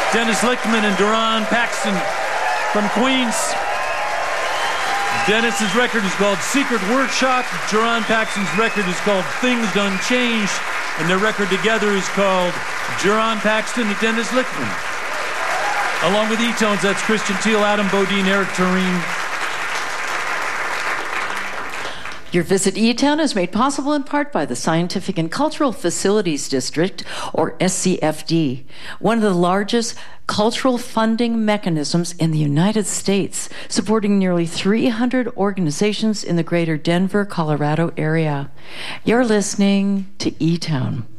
Dennis Lichtman and Duran Paxton from Queens. Dennis's record is called Secret Workshop. Duran Paxton's record is called Things Done Changed. And their record together is called Duran Paxton and Dennis Lichtman. Along with E-Tones, that's Christian Teal, Adam Bodine, Eric Tureen. Your visit to E-Town is made possible in part by the Scientific and Cultural Facilities District, or SCFD, one of the largest cultural funding mechanisms in the United States, supporting nearly 300 organizations in the greater Denver, Colorado area. You're listening to E-Town.